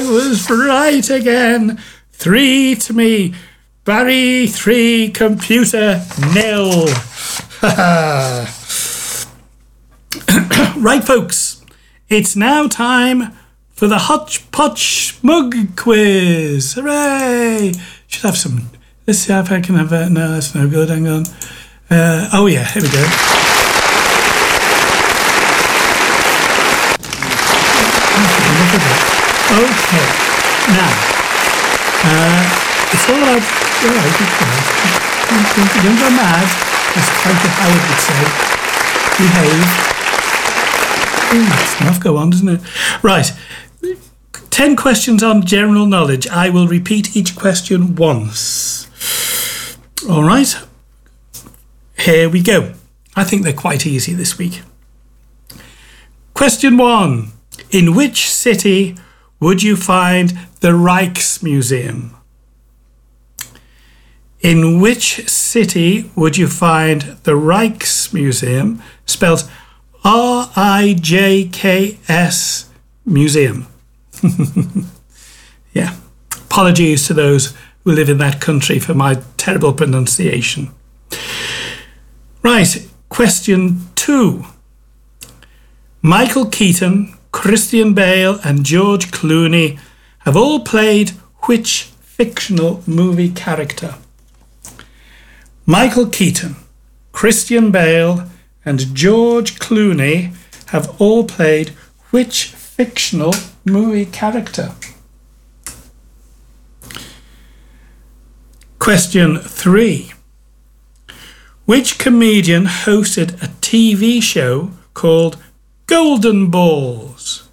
I was right again. 3 to me. Barry 3, computer 0. Right, folks. It's now time for the Hodgepodge Mug Quiz. Hooray! Should have some. Let's see if I can have it. No, that's no good. Hang on. Oh, yeah. Here we go. Okay. Now, it's all about. All right, don't go mad, as Frankie Howard would say. Behave. That's enough. Go on, doesn't it? Right. 10 questions on general knowledge. I will repeat each question once. All right. Here we go. I think they're quite easy this week. Question 1. In which city would you find the Rijksmuseum? In which city would you find the Rijksmuseum, spelled R-I-J-K-S Museum? Yeah. Apologies to those who live in that country for my terrible pronunciation. Right. Question 2. Michael Keaton, Christian Bale and George Clooney have all played which fictional movie character? Michael Keaton, Christian Bale and George Clooney have all played which fictional movie character? Question 3. Which comedian hosted a TV show called Golden Balls?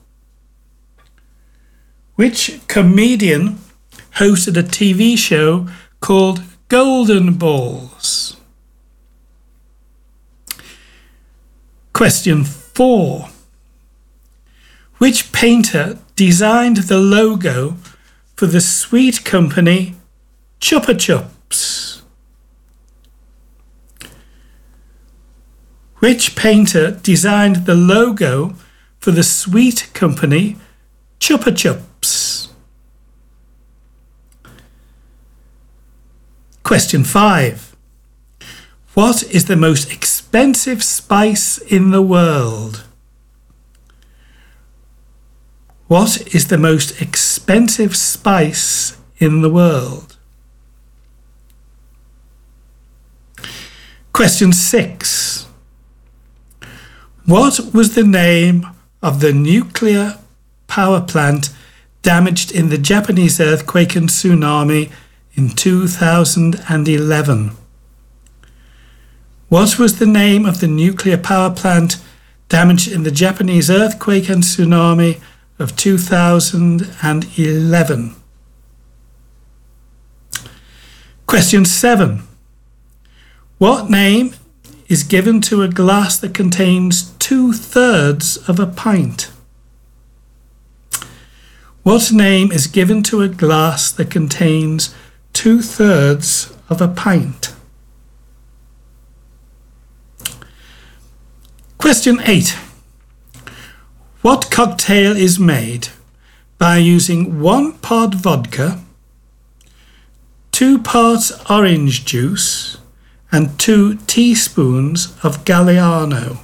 Which comedian hosted a TV show called Golden Balls? Question 4. Which painter designed the logo for the sweet company Chupa Chups? Which painter designed the logo for the sweet company Chupa Chups? Question 5. What is the most expensive spice in the world? What is the most expensive spice in the world? Question 6. What was the name of the nuclear power plant damaged in the Japanese earthquake and tsunami in 2011? What was the name of the nuclear power plant damaged in the Japanese earthquake and tsunami of 2011? Question 7. What name is given to a glass that contains 2/3 of a pint? What name is given to a glass that contains 2/3 of a pint? Question 8. What cocktail is made by using 1 part vodka, 2 parts orange juice, and 2 teaspoons of Galliano?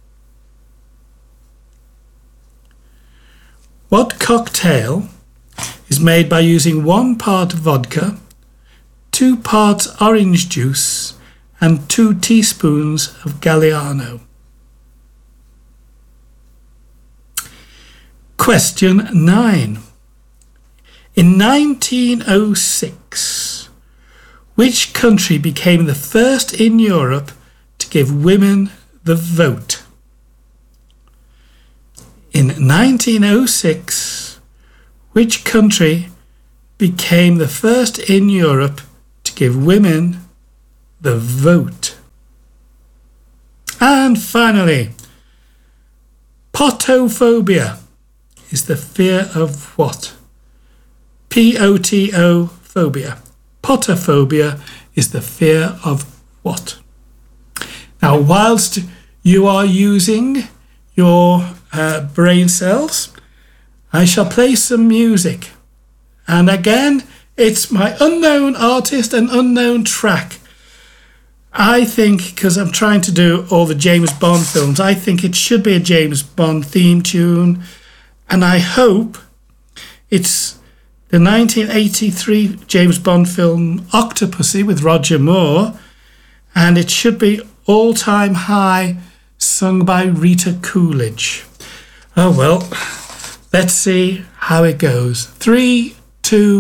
What cocktail is made by using 1 part vodka, 2 parts orange juice, and 2 teaspoons of Galliano? Question 9. In 1906, which country became the first in Europe to give women the vote? In 1906, which country became the first in Europe to give women the vote? And finally, potophobia is the fear of what? P-O-T-O phobia. Potophobia is the fear of what? Now, whilst you are using your brain cells, I shall play some music. And again, it's my unknown artist and unknown track. I think, because I'm trying to do all the James Bond films, I think it should be a James Bond theme tune. And I hope it's the 1983 James Bond film Octopussy with Roger Moore. And it should be All Time High, sung by Rita Coolidge. Oh well, let's see how it goes. 3, 2,